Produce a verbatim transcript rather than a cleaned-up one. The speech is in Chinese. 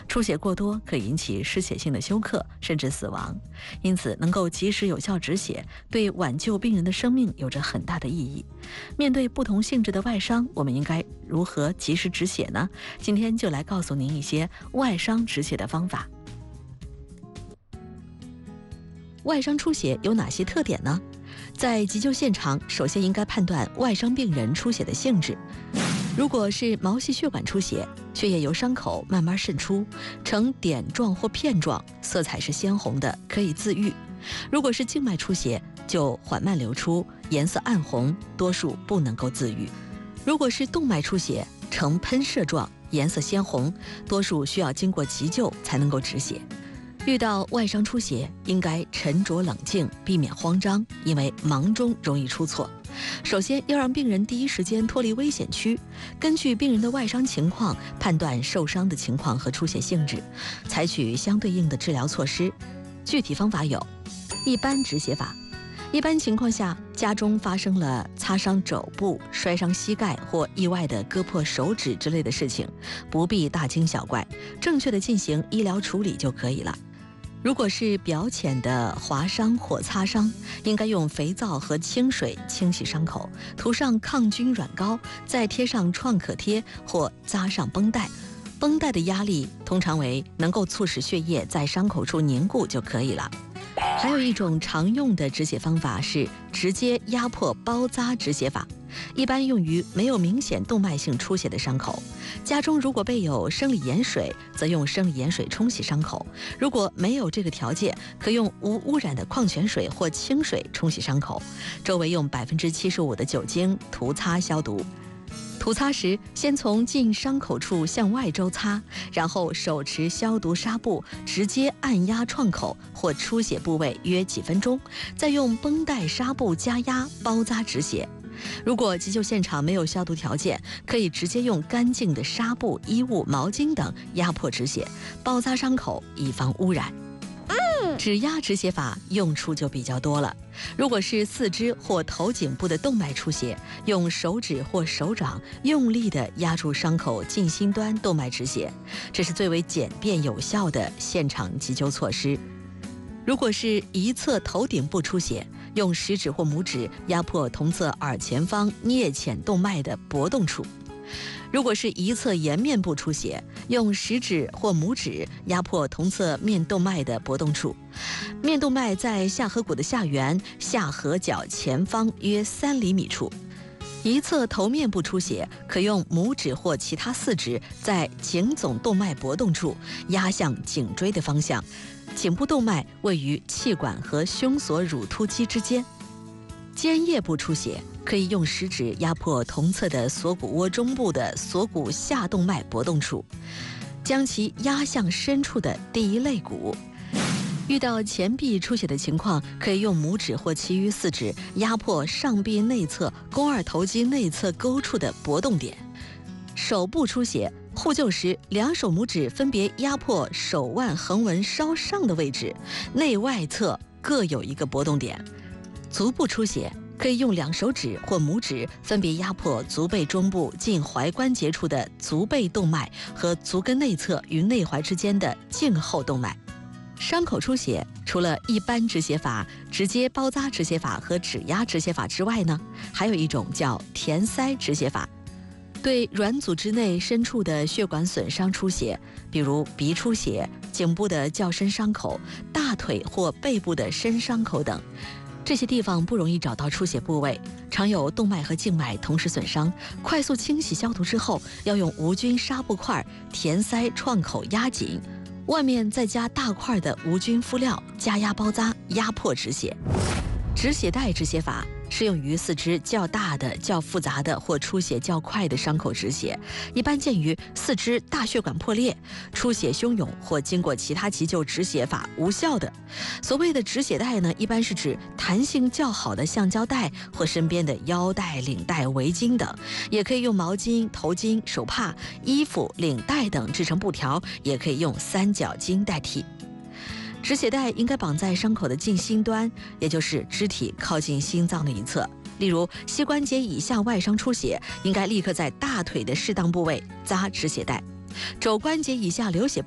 出血过多可引起失血性的休克，甚至死亡。因此，能够及时有效止血，对挽救病人的生命有着很大的意义。面对不同性质的外伤，我们应该如何及时止血呢？今天就来告诉您一些外伤止血的方法。外伤出血有哪些特点呢？在急救现场，首先应该判断外伤病人出血的性质。如果是毛细血管出血，血液由伤口慢慢渗出，呈点状或片状，色彩是鲜红的，可以自愈。如果是静脉出血，就缓慢流出，颜色暗红，多数不能够自愈。如果是动脉出血，呈喷射状，颜色鲜红，多数需要经过急救才能够止血。遇到外伤出血，应该沉着冷静，避免慌张，因为忙中容易出错。首先要让病人第一时间脱离危险区，根据病人的外伤情况判断受伤的情况和出血性质，采取相对应的治疗措施。具体方法有：一般止血法。一般情况下，家中发生了擦伤肘部、摔伤膝盖或意外的割破手指之类的事情，不必大惊小怪，正确的进行医疗处理就可以了。如果是表浅的划伤或擦伤，应该用肥皂和清水清洗伤口，涂上抗菌软膏，再贴上创可贴或扎上绷带。绷带的压力通常为能够促使血液在伤口处凝固就可以了。还有一种常用的止血方法是直接压迫包扎止血法，一般用于没有明显动脉性出血的伤口。家中如果备有生理盐水，则用生理盐水冲洗伤口；如果没有这个条件，可用无污染的矿泉水或清水冲洗伤口，周围用百分之七十五的酒精涂擦消毒。涂擦时，先从近伤口处向外周擦，然后手持消毒纱布直接按压创口或出血部位约几分钟，再用绷带纱布加压包扎止血。如果急救现场没有消毒条件，可以直接用干净的纱布、衣物、毛巾等压迫止血，包扎伤口，以防污染。指压止血法用处就比较多了。如果是四肢或头颈部的动脉出血，用手指或手掌用力地压住伤口近心端动脉止血，这是最为简便有效的现场急救措施。如果是一侧头顶部出血，用食指或拇指压迫同侧耳前方颞浅动脉的搏动处。如果是一侧颜面部出血，用食指或拇指压迫同侧面动脉的搏动处。面动脉在下颌骨的下缘，下颌角前方约三厘米处。一侧头面部出血，可用拇指或其他四指在颈总动脉搏动处压向颈椎的方向。颈部动脉位于气管和胸锁乳突肌之间。肩叶部出血，可以用食指压迫同侧的锁骨窝中部的锁骨下动脉搏动处，将其压向深处的第一肋骨。遇到前臂出血的情况，可以用拇指或其余四指压迫上臂内侧肱二头肌内侧沟处的搏动点。手部出血，呼救时两手拇指分别压迫手腕横纹稍上的位置，内外侧各有一个搏动点。足部出血，可以用两手指或拇指分别压迫足背中部近踝关节处的足背动脉和足跟内侧与内踝之间的颈后动脉。伤口出血，除了一般止血法、直接包扎止血法和指压止血法之外呢，还有一种叫填塞止血法。对软组织内深处的血管损伤出血，比如鼻出血、颈部的较深伤口、大腿或背部的深伤口等，这些地方不容易找到出血部位，常有动脉和静脉同时损伤。快速清洗消毒之后，要用无菌纱布块填塞创口压紧，外面再加大块的无菌敷料，加压包扎，压迫止血。止血带止血法适用于四肢较大的、较复杂的或出血较快的伤口止血，一般见于四肢大血管破裂、出血汹涌或经过其他急救止血法无效的。所谓的止血带呢，一般是指弹性较好的橡胶带或身边的腰带、领带、围巾等，也可以用毛巾、头巾、手帕、衣服、领带等制成布条，也可以用三角巾代替。止血带应该绑在伤口的近心端，也就是肢体靠近心脏的一侧。例如膝关节以下外伤出血，应该立刻在大腿的适当部位扎止血带；肘关节以下流血